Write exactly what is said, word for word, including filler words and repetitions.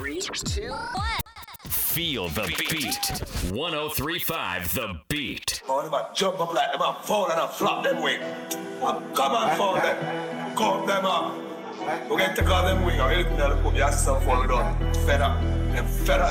Three, two, one. Feel the beat. one oh three point five The Beat. Oh, them a jump up like them a fall and a flop them wing. Come on, fall them. Come them up. We get to call them wing. Or anything that put your stuff for we done. Fed up. Them fed up